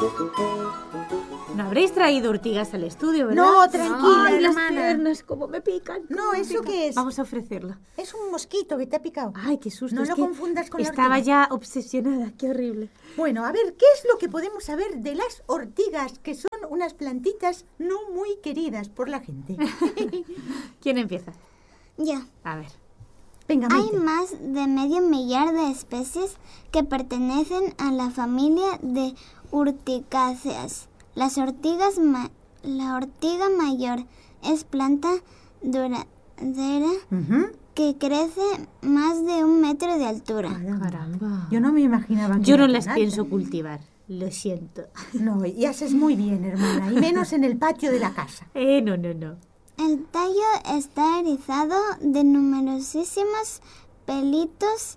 No habréis traído ortigas al estudio, ¿verdad? No, tranquila, Ay, las hermana. piernas, cómo me pican. No, ¿eso qué es? Vamos a ofrecerlo. Es un mosquito que te ha picado. Ay, qué susto. No es lo que confundas con la estaba ortiga. ya obsesionada, qué horrible. Bueno, a ver, ¿qué es lo que podemos saber de las ortigas, que son unas plantitas no muy queridas por la gente? ¿Quién empieza? Yo. A ver. Venga, Hay Maite. más de medio millar de especies que pertenecen a la familia de urticáceas. La ortiga mayor es planta duradera Ujú. que crece más de 1 metro de altura. Caramba. Yo no me imaginaba que Yo no era las tan pienso alta. cultivar. Lo siento. No, y haces muy bien, hermana, y menos en el patio de la casa. No. El tallo está erizado de numerosísimos pelitos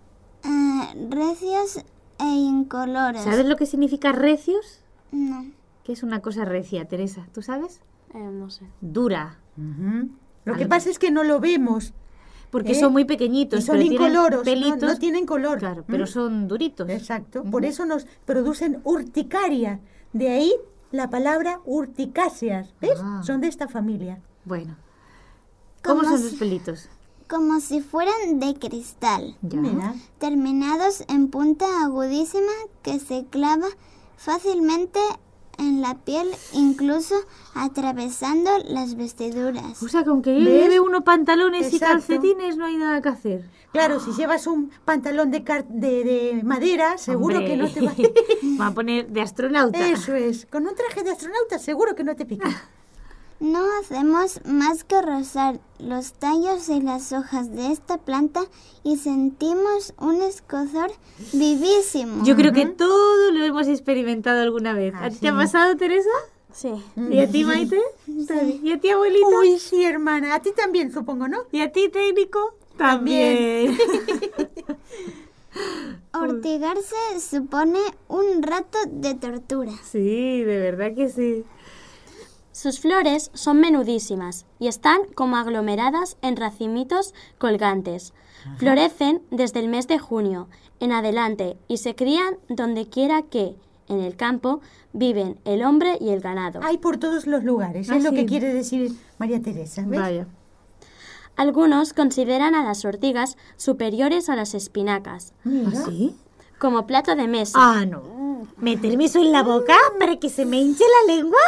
recios e incoloros. ¿Sabes lo que significa recios? No. Que es una cosa recia, Teresa. ¿Tú sabes? No sé. Dura. Ujú. Lo que Algo. pasa es que no lo vemos. Porque ¿Eh? son muy pequeñitos. Y son pero tienen incoloros, pelitos. no tienen color. Claro, pero ¿Mm? son duritos. Exacto. Por eso nos producen urticaria. De ahí la palabra urticáceas. ¿Ves? Ah. Son de esta familia. Bueno. ¿Cómo ¿Cómo son se- sus pelitos? Como si fueran de cristal, Ya. Mira. terminados en punta agudísima que se clava fácilmente en la piel, incluso atravesando las vestiduras. O sea, que aunque ¿Ves? lleve uno pantalones y Exacto. calcetines, no hay nada que hacer. Claro, si llevas un pantalón de madera, seguro Hombre, que no te va va a poner de astronauta. Eso es. Con un traje de astronauta seguro que no te pica. No hacemos más que rozar los tallos y las hojas de esta planta y sentimos un escozor vivísimo. Yo creo que todo lo hemos experimentado alguna vez. ¿A ti te ha pasado, Teresa? Sí. ¿Y a ti, Maite? ¿Y a ti, abuelita? Uy, sí, hermana. A ti también, supongo, ¿no? ¿Y a ti, técnico? También. Ortigarse supone un rato de tortura. Sí, de verdad que sí. Sus flores son menudísimas y están como aglomeradas en racimitos colgantes. Florecen desde el mes de junio en adelante y se crían donde quiera que, en el campo, viven el hombre y el ganado. Hay por todos los lugares. Ah, Es lo sí. que quiere decir María Teresa. ¿Ves? Vaya. Algunos consideran a las ortigas superiores a las espinacas, Mira. ¿Ah, sí? como plato de mesa. Ah, no. ¿Meterme eso en la boca para que se me hinche la lengua?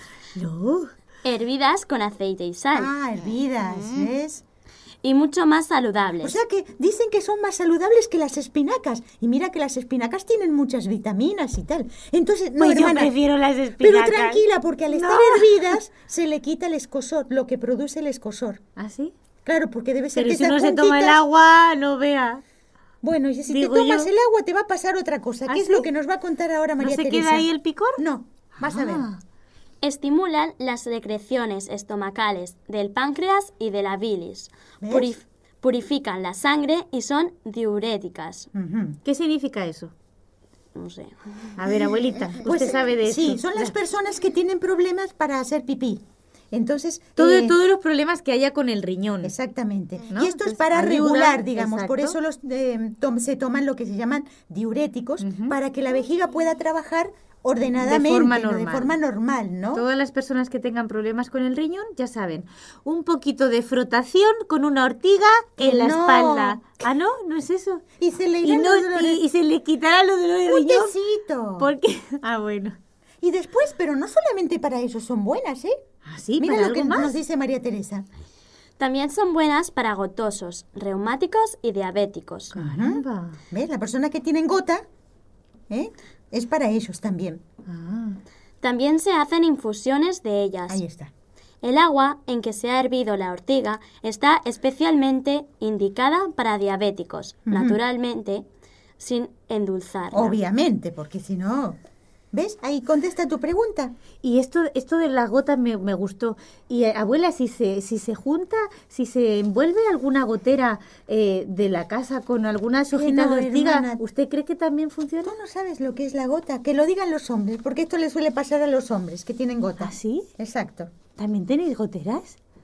No. Hervidas con aceite y sal, Ah, hervidas, ¿ves? y mucho más saludables. O sea que dicen que son más saludables que las espinacas. Y mira que las espinacas tienen muchas vitaminas y tal. Entonces, no, Pues yo hermana, prefiero las pero espinacas. tranquila, porque al estar No. hervidas se le quita el escosor, lo que produce el escosor. ¿Ah, sí? Claro, porque debe ser Pero que si estas uno se toma el puntitas- agua, no vea. Bueno, y si te Digo tomas yo. el agua te va a pasar otra cosa, ¿Ah, que es sí? lo que nos va a contar ahora ¿No María se Teresa. queda ahí el picor? No, vas a ver. Ah. Estimulan las secreciones estomacales del páncreas y de la bilis. ¿Ves? Purifican la sangre y son diuréticas. Ujú. ¿Qué significa eso? No sé. A ver, abuelita, Pues, usted sabe de esto. sí, son las Ya. personas que tienen problemas para hacer pipí. Entonces, Todos los problemas que haya con el riñón. exactamente. ¿No? Y esto es Entonces, para ayuda, regular, digamos. Por exacto. eso se toman lo que se llaman diuréticos, Ujú. para que la vejiga pueda trabajar ordenadamente, forma ¿no? de normal. forma normal, ¿no? Todas las personas que tengan problemas con el riñón, ya saben, un poquito de frotación con una ortiga en la No. espalda. ¿Ah, no? ¿No es eso? Y se le Y, irán no- los dolores. y se le quitará los dolores de Un riñón. tecito. ¿Por qué? Ah, bueno. Y después, pero no solamente para eso son buenas, ¿eh? ¿Ah, sí? Mira ¿Para lo que algo más? nos dice María Teresa. También son buenas para gotosos, reumáticos y diabéticos. Caramba. ¿Ves? La persona que tiene gota, ¿eh? Es para ellos también. Ah. También se hacen infusiones de ellas. Ahí está. El agua en que se ha hervido la ortiga está especialmente indicada para diabéticos, naturalmente, sin endulzarla. Obviamente, porque si no... ¿Ves? Ahí contesta tu pregunta. Y esto de la gota me gustó. Y abuela, si se junta, si se envuelve alguna gotera de la casa con algunas hojitas no, de ortiga, hermana. ¿usted cree que también funciona? Tú no sabes lo que es la gota. Que lo digan los hombres, porque esto le suele pasar a los hombres que tienen gota. ¿Ah, sí? Exacto. ¿También tenéis goteras?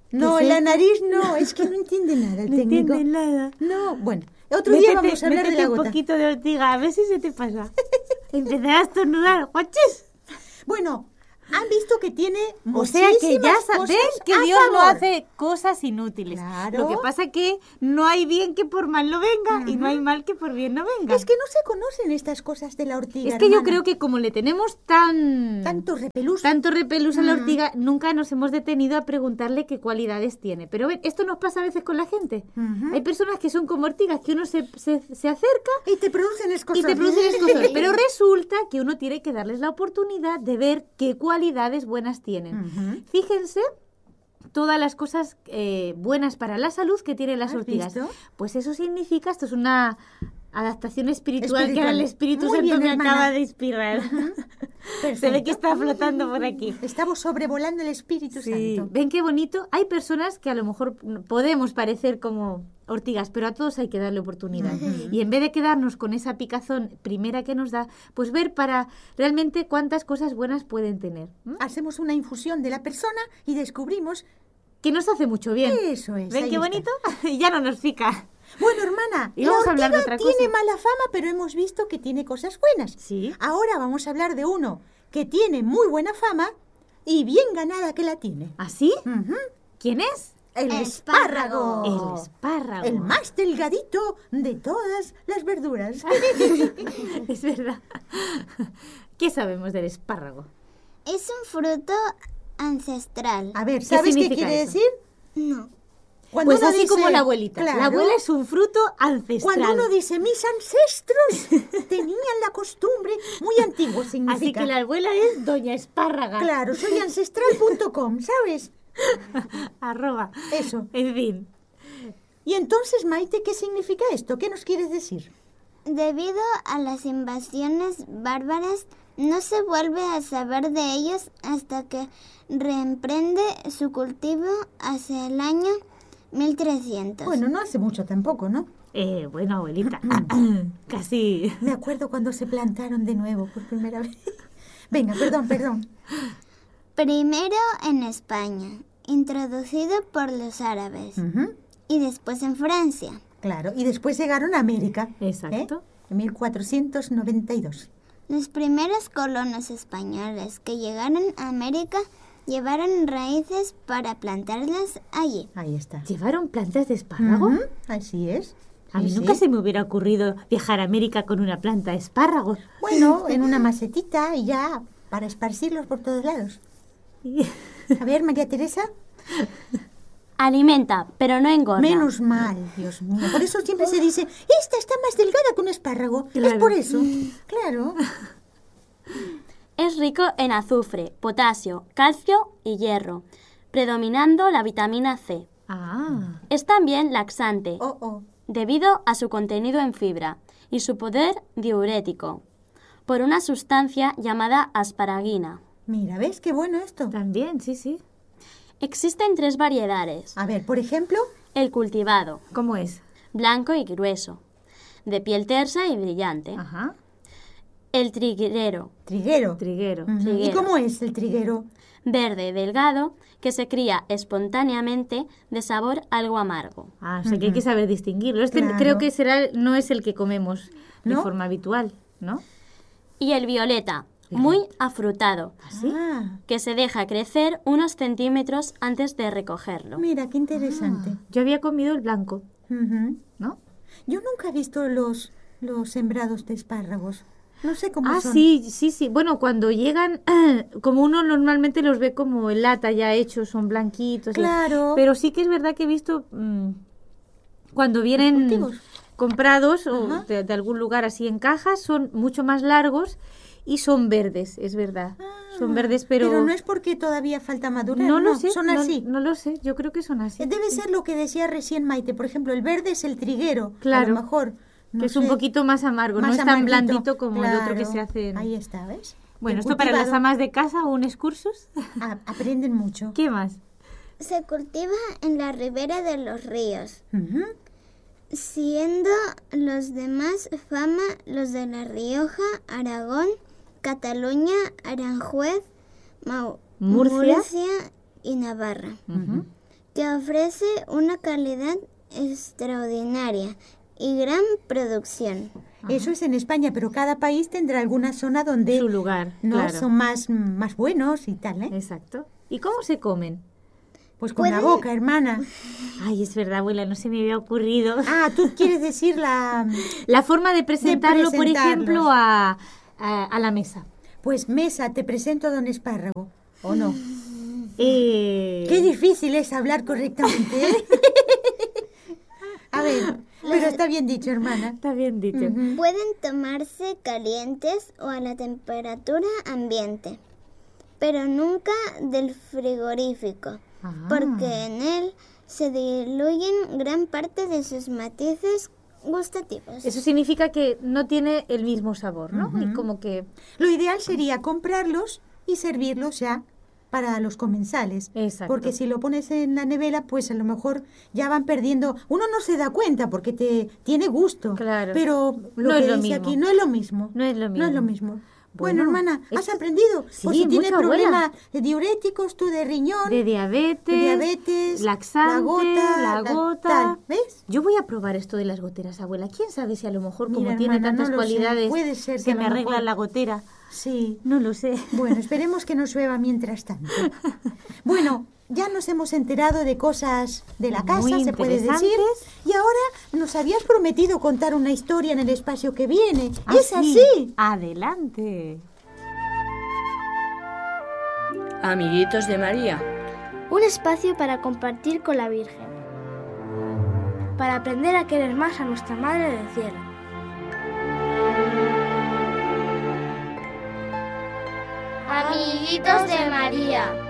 No, ¿Qué es la esto? nariz no, es que no entiende nada el No técnico. entiende nada. No, bueno, otro día vamos a hablar de métete la un gota. poquito de ortiga, a ver si se te pasa. Empezarás a estornudar, guachis. Bueno, han visto que tiene O sea que ya muchísimas sabéis cosas que a Dios no favor. hace cosas inútiles. Claro. Lo que pasa que no hay bien que por mal no venga y no hay mal que por bien no venga. Es que no se conocen estas cosas de la ortiga, Es que yo hermana. creo que como le tenemos Tanto repelús. tanto repelús a la ortiga, nunca nos hemos detenido a preguntarle qué cualidades tiene. Pero ven, esto nos pasa a veces con la gente. Ujú. Hay personas que son como ortigas, que uno se acerca Y te producen escosor. y te producen escozor. Pero resulta que uno tiene que darles la oportunidad de ver qué cualidades buenas tienen. Ujú. Fíjense todas las cosas buenas para la salud que tienen las ¿Has ortigas. visto? Pues eso significa, esto es una adaptación espiritual, que ahora el Espíritu Muy Santo bien, me hermana. acaba de inspirar. Se ve que está flotando por aquí. Estamos sobrevolando el Espíritu Sí. Santo. ¿Ven qué bonito? Hay personas que a lo mejor podemos parecer como ortigas, pero a todos hay que darle oportunidad. Y en vez de quedarnos con esa picazón primera que nos da, pues ver para realmente cuántas cosas buenas pueden tener. ¿m? Hacemos una infusión de la persona y descubrimos... Que nos hace mucho bien. Eso es, ¿Ven ahí qué está. bonito? Y ya no nos pica. Bueno, hermana, Y la vamos a hablar de ortiga otra tiene cosa. mala fama, pero hemos visto que tiene cosas buenas. Sí. Ahora vamos a hablar de uno que tiene muy buena fama y bien ganada que la tiene. ¿Así? Ujú. ¿Quién es? El Espárrago. El espárrago. El más delgadito de todas las verduras. Es verdad. ¿Qué sabemos del espárrago? Es un fruto ancestral. A ver, ¿sabes qué significa quiere eso? decir? No. Cuando Pues uno así dice- como la abuelita. Claro, La abuela es un fruto ancestral. Cuando uno dice, mis ancestros tenían la costumbre, muy antiguo significa. Así que la abuela es Doña Espárraga. Claro, soy ancestral.com, ¿sabes? Arroba. Eso. En fin. Y entonces, Maite, ¿qué significa esto? ¿Qué nos quieres decir? Debido a las invasiones bárbaras, no se vuelve a saber de ellos hasta que reemprende su cultivo hacia el año 1300. Bueno, no hace mucho tampoco, ¿no? Bueno, abuelita. Casi. Me acuerdo cuando se plantaron de nuevo por primera vez. Venga, perdón. Primero en España, introducido por los árabes, Ujú, y después en Francia. claro, y después llegaron a América. Exacto. En 1492. Los primeros colonos españoles que llegaron a América llevaron raíces para plantarlas allí. Ahí está. ¿Llevaron plantas de espárrago? Ujú, así es. A mí Sí, nunca sí. se me hubiera ocurrido viajar a América con una planta de espárrago. Bueno, en una macetita y ya, para esparcirlos por todos lados. A ver, María Teresa. Alimenta, pero no engorda. Menos mal, Dios mío. Por eso siempre se dice, esta está más delgada que un espárrago. Es Claro. por eso. Claro. Es rico en azufre, potasio, calcio y hierro, predominando la vitamina C. Ah. Es también laxante, Oh. debido a su contenido en fibra y su poder diurético, por una sustancia llamada asparagina. Mira, ¿ves qué bueno esto? También, sí. Existen 3 variedades. A ver, por ejemplo, El cultivado, ¿Cómo es? blanco y grueso, de piel tersa y brillante. Ajá. El triguero, triguero. Triguero. Ujú. ¿Y Triguero. cómo es el triguero? verde, delgado, que se cría espontáneamente, de sabor algo amargo. Ah, o sea que hay que saber distinguirlo. Este Claro. creo que no es el que comemos de ¿No? forma habitual, ¿no? Y el violeta, muy afrutado, ¿Así? Ah, que se deja crecer unos centímetros antes de recogerlo. mira, qué interesante. Yo había comido el blanco, Ujú. ¿no? Yo nunca he visto los sembrados de espárragos. No sé cómo Ah, son. sí. Bueno, cuando llegan, como uno normalmente los ve como en lata ya hechos, son blanquitos. Claro. Pero sí que es verdad que he visto cuando vienen cultivos. comprados o Ajá. de algún lugar así en cajas, son mucho más largos y son verdes, es verdad. Son verdes, pero... no es porque todavía falta madurar. no lo sé. Son no- así. No lo sé, yo creo que son así. Debe ser lo que decía recién Maite. Por ejemplo, el verde es el triguero. Claro. A lo mejor. no que es un sé, poquito más amargo, no más es tan amarguito. blandito como el otro que Claro. se hace. Ahí está, ¿ves? Bueno, El esto para las cultivado. amas de casa o un excursus. Aprenden mucho. ¿Qué más? Se cultiva en la ribera de los ríos, Ujú. siendo los de más fama los de La Rioja, Aragón, Cataluña, Aranjuez, Murcia. y Navarra, Ujú. que ofrece una calidad extraordinaria y gran producción. Eso es en España, pero cada país tendrá alguna zona donde Su lugar, no claro. son más buenos y tal, ¿eh? Exacto. ¿Y cómo se comen? Pues con la boca, hermana. Ay, es verdad, abuela, no se me había ocurrido. Ah, tú quieres decir la... La forma de presentarlo, por presentarlos. ejemplo, a la mesa. Pues mesa, te presento a don Espárrago, ¿o no? Qué Qué difícil es hablar correctamente, ¿eh? A ver, pero está bien dicho, hermana. Está bien dicho. Ujú. Pueden tomarse calientes o a la temperatura ambiente, pero nunca del frigorífico, Ah. porque en él se diluyen gran parte de sus matices gustativos. Eso significa que no tiene el mismo sabor, ¿no? Ujú. Y como que... Lo ideal sería comprarlos y servirlos ya para los comensales. Exacto. Porque si lo pones en la nevera, pues a lo mejor ya van perdiendo. Uno no se da cuenta porque te tiene gusto. Claro. Pero lo No que es lo dice mismo. aquí no es lo mismo. No es lo No es lo mismo. mismo. Bueno, Bueno, hermana, ¿has esto- aprendido? Sí, Pues si tienes mucho, abuela. problemas de diuréticos, tú de riñón, De diabetes, la laxante, gota, tal, ¿ves? Yo voy a probar esto de las goteras, abuela. ¿Quién sabe si a lo mejor, como Mira, tiene hermana, tantas no lo sé. cualidades, Puede ser que se a me lo arregla mejor- la gotera? Sí. No lo sé. Bueno, esperemos que no llueva mientras tanto. Bueno, ya nos hemos enterado de cosas de la casa, Muy se puede decir. interesantes. Y ahora nos habías prometido contar una historia en el espacio que viene. Ah, ¿Es sí. así? Adelante. Amiguitos de María. Un espacio para compartir con la Virgen, para aprender a querer más a nuestra Madre del Cielo. Amiguitos de María.